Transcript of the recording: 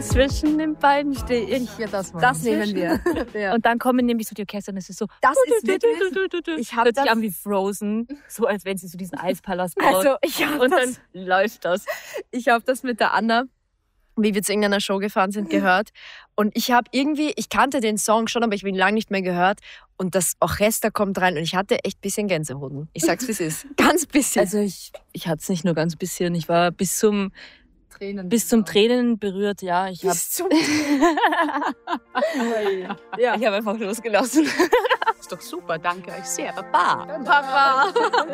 Und zwischen den beiden stehe ich. Ja, das nehmen wir. Ja. Und dann kommen nämlich so die Orchester und es ist so. Das ist wirklich, ich habe hört sich das, an wie Frozen, so als wenn sie so diesen Eispalast baut. also ich habe und das, dann läuft das. ich habe das mit der Anna, wie wir zu irgendeiner Show gefahren sind, gehört. Und ich kannte den Song schon, aber ich habe ihn lange nicht mehr gehört. Und das Orchester kommt rein und ich hatte echt ein bisschen Gänsehoden. Ich sag's, wie es ist. Ganz bisschen. Also ich hatte es nicht nur ganz bisschen, ich war bis zum Tränen berührt, ja. Ich habe Ja. einfach losgelassen. Ist doch super, danke euch sehr. Baba. Papa.